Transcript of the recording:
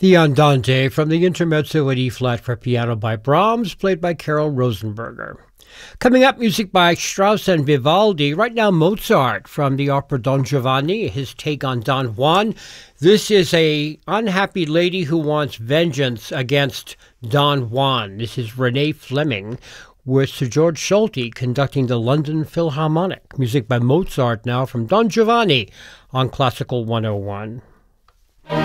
The Andante from the Intermezzo at E-flat for piano by Brahms, played by Carol Rosenberger. Coming up, music by Strauss and Vivaldi. Right now, Mozart from the opera Don Giovanni, his take on Don Juan. This is a unhappy lady who wants vengeance against Don Juan. This is Renee Fleming with Sir George Solti conducting the London Philharmonic. Music by Mozart now from Don Giovanni on Classical 101.